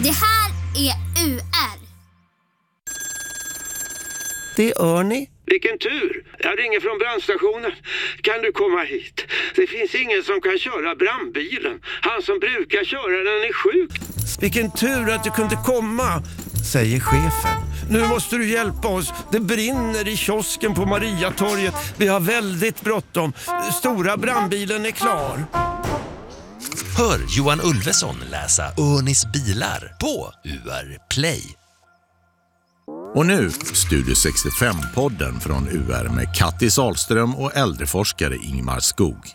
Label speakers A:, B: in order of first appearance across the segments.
A: Det här är UR.
B: Det är Örni.
C: Vilken tur! Jag ringer från brandstationen. Kan du komma hit? Det finns ingen som kan köra brandbilen. Han som brukar köra den är sjuk.
B: Vilken tur att du kunde komma, säger chefen. Nu måste du hjälpa oss. Det brinner i kiosken på Mariatorget. Vi har väldigt bråttom. Stora brandbilen är klar.
D: Hör Johan Ulveson läsa Örnis bilar på UR Play.
E: Och nu Studio 65-podden från UR med Kattis Ahlström och äldreforskare Ingmar Skog.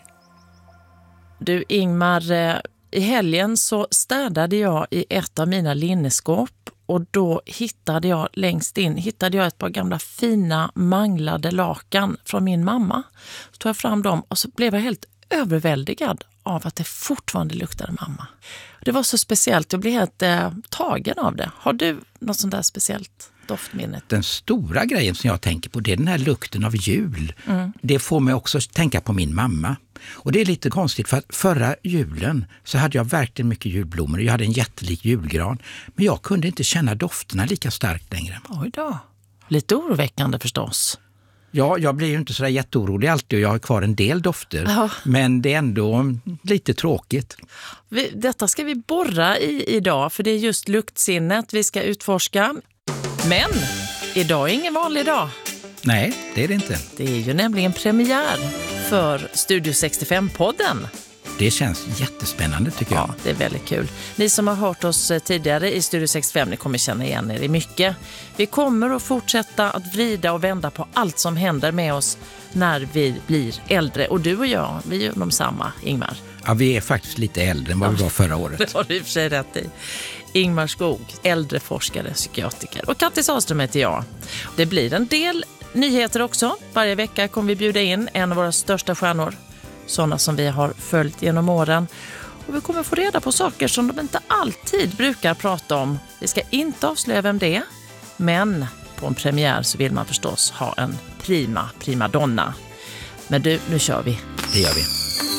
F: Du Ingmar, i helgen så städade jag i ett av mina linneskåp och då hittade jag längst in ett par gamla fina manglade lakan från min mamma. Så tog jag fram dem och så blev jag helt överväldigad av att det fortfarande luktade mamma. Det var så speciellt, jag blev helt tagen av det. Har du något sånt där speciellt doftminnet?
G: Den stora grejen som jag tänker på, det är den här lukten av jul. Det får mig också tänka på min mamma. Och det är lite konstigt för att förra julen så hade jag verkligen mycket julblommor. Jag hade en jättelik julgran. Men jag kunde inte känna dofterna lika starkt längre.
F: Oj då. Lite oroväckande förstås.
G: Ja, jag blir ju inte så där jätteorolig alltid och jag har kvar en del dofter.
F: Ja.
G: Men det är ändå lite tråkigt.
F: Detta ska vi borra i idag för det är just luktsinnet vi ska utforska. Men idag är ingen vanlig dag.
G: Nej, det är det inte.
F: Det är ju nämligen premiär för Studio 65-podden.
G: Det känns jättespännande tycker jag.
F: Ja, det är väldigt kul. Ni som har hört oss tidigare i Studio 65, ni kommer känna igen er i mycket. Vi kommer att fortsätta att vrida och vända på allt som händer med oss när vi blir äldre. Och du och jag, vi är de samma, Ingmar.
G: Ja, vi är faktiskt lite äldre än vad vi var förra året.
F: Det har du i och för sig rätt i. Ingmar Skog, äldreforskare, psykiatriker. Och Kattis Ahlström heter jag. Det blir en del nyheter också. Varje vecka kommer vi bjuda in en av våra största stjärnor. Sådana som vi har följt genom åren. Och vi kommer få reda på saker som de inte alltid brukar prata om. Vi ska inte avslöja vem det är. Men på en premiär så vill man förstås ha en prima donna. Men du, nu kör vi.
G: Det gör vi.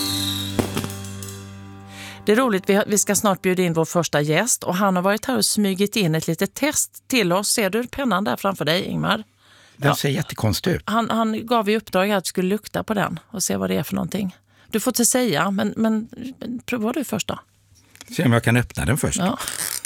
F: Det är roligt, vi ska snart bjuda in vår första gäst. Och han har varit här och smygit in ett litet test till oss. Ser du pennan där framför dig, Ingmar?
G: Den ser jättekonstig ut.
F: Han gav i uppdrag att du skulle lukta på den och se vad det är för någonting. Du får inte säga, men prova du först då.
G: Se om jag kan öppna den först.
F: Ja.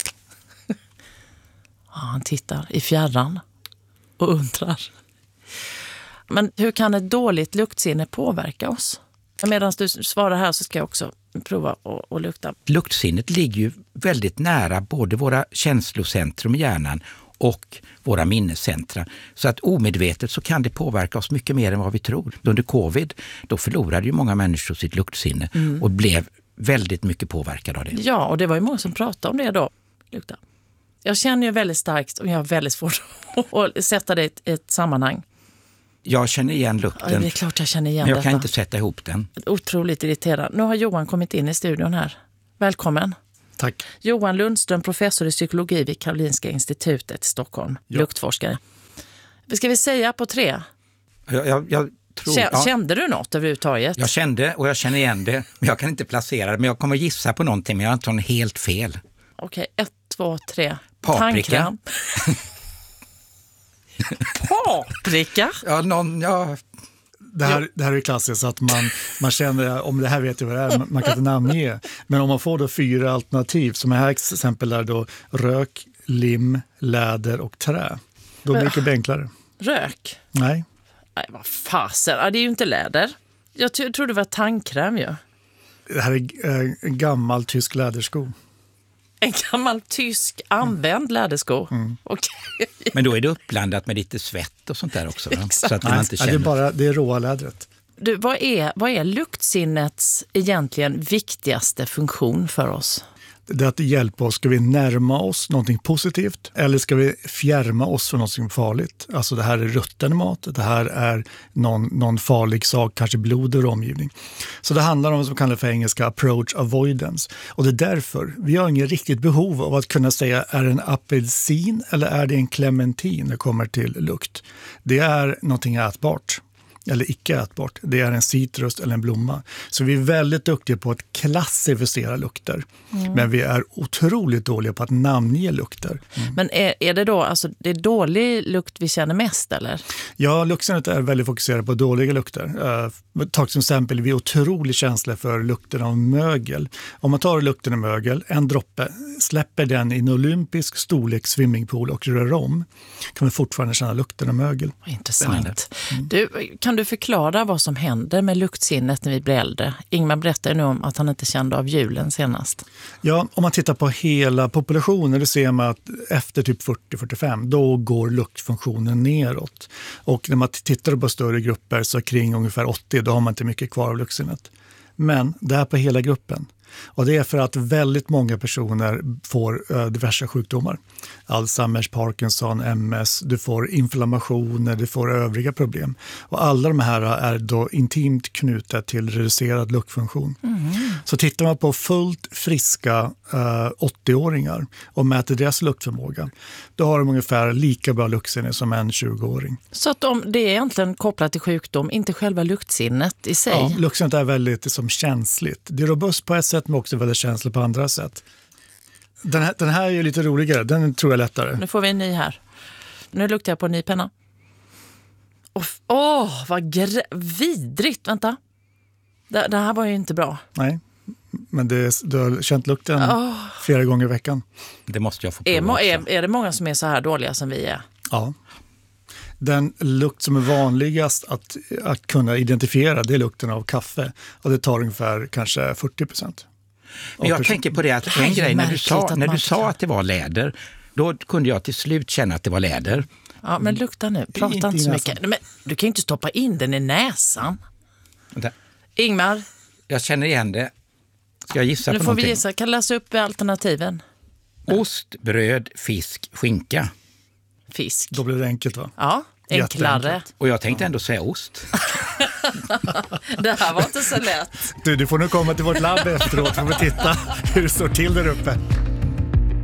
F: Han tittar i fjärran och undrar. Men hur kan ett dåligt luktsinne påverka oss? Medan du svarar här så ska jag också prova att lukta.
G: Luktsinnet ligger ju väldigt nära både våra känslocentrum i hjärnan och våra minnescentra. Så att omedvetet så kan det påverka oss mycket mer än vad vi tror. Under covid, då förlorade ju många människor sitt luktsinne och blev väldigt mycket påverkade av det.
F: Ja, och det var ju många som pratade om det då. Lukta. Jag känner ju väldigt starkt och jag har väldigt svårt att sätta det i ett sammanhang.
G: Jag känner igen lukten.
F: Ja, det är klart jag känner igen
G: men jag kan
F: detta.
G: inte sätta ihop den.
F: Otroligt irriterad. Nu har Johan kommit in i studion här. Välkommen.
H: Tack.
F: Johan Lundström, professor i psykologi vid Karolinska institutet i Stockholm. Ja. Luktforskare. Ska vi säga på 3?
G: Jag tror,
F: Kände du något överhuvudtaget?
G: Jag kände och jag känner igen det. Men jag kan inte placera det. Men jag kommer gissa på någonting. Men jag har inte någon helt fel.
F: Okej, 1, 2, 3.
G: Paprika.
F: Paprika?
G: Ja.
H: Det här är klassiskt så att man känner, om det här vet jag vad det är, man kan inte namnge. Men om man får då 4 alternativ, som här exempel är då rök, lim, läder och trä. Då blir det mycket enklare.
F: Rök?
H: Nej,
F: vad fasen. Ja, det är ju inte läder. Jag tror det var tandkräm ju.
H: Det här är en gammal tysk lädersko.
F: En gammal tysk använd lädersko. Okay.
G: Men då är det uppblandat med lite svett och sånt där också. Så att man inte känner.
H: Det är råa lädret.
F: Du, vad är luktsinnets egentligen viktigaste funktion för oss?
H: Det är att hjälpa oss. Ska vi närma oss någonting positivt eller ska vi fjärma oss från någonting farligt? Alltså det här är rutten mat, det här är någon farlig sak, kanske blod och omgivning. Så det handlar om vad som kallas för engelska approach avoidance. Och det är därför vi har ingen riktigt behov av att kunna säga är det en apelsin eller är det en clementin när det kommer till lukt. Det är någonting ätbart. eller icke ätbart. Det är en citrus eller en blomma. Så vi är väldigt duktiga på att klassificera lukter. Men vi är otroligt dåliga på att namnge lukter.
F: Men är det då, alltså det är dålig lukt vi känner mest eller?
H: Ja, luktsinnet är väldigt fokuserad på dåliga lukter. Ta som exempel, vi är otroligt känsliga för lukten av mögel. Om man tar lukten av mögel, en droppe, släpper den i en olympisk storlek swimmingpool och rör om, kan vi fortfarande känna lukten av mögel.
F: Intressant. Kan du förklara vad som händer med luktsinnet när vi blir äldre? Ingmar berättade nu om att han inte kände av julen senast.
H: Ja, om man tittar på hela populationen, då ser man att efter typ 40-45, då går luktfunktionen neråt. Och när man tittar på större grupper så kring ungefär 80, då har man inte mycket kvar av luktsinnet. Men det är på hela gruppen. Och det är för att väldigt många personer får diverse sjukdomar. Alzheimers, Parkinson, MS, du får inflammationer, du får övriga problem. Och alla de här är då intimt knutna till reducerad luktfunktion. Så tittar man på fullt friska 80-åringar och mäter deras luktförmåga, då har de ungefär lika bra luktsinne som en 20-åring.
F: Så att det är egentligen kopplat till sjukdom, inte själva luktsinnet i sig?
H: Ja, luktsinnet är väldigt känsligt. Det är robust på ett sätt men också väldigt känsligt på andra sätt. Den här är ju lite roligare, den tror jag är lättare.
F: Nu får vi en ny här. Nu luktar jag på en ny penna. Vad vidrigt, vänta. Det här var ju inte bra.
H: Nej, men du har känt lukten flera gånger i veckan.
G: Det måste jag få prova.
F: Är det många som är så här dåliga som vi är?
H: Ja. Den lukt som är vanligast att kunna identifiera, det är lukten av kaffe. Och det tar ungefär kanske 40%.
G: Men jag tänker på det att en grej, när du sa att det var läder, då kunde jag till slut känna att det var läder.
F: Ja, men lukta nu. Prata inte så mycket. Men du kan ju inte stoppa in den i näsan.
G: Vänta.
F: Ingmar.
G: Jag känner igen det. Ska jag gissa på någonting? Nu får vi gissa.
F: Kan läsa upp alternativen.
G: Ost, bröd, fisk, skinka.
F: Fisk.
H: Då blir det enkelt, va?
F: Ja, enklare.
G: Och jag tänkte ändå säga ost.
F: Det här var inte så lätt.
H: Du får nu komma till vårt labb efteråt för att titta hur det står till där uppe.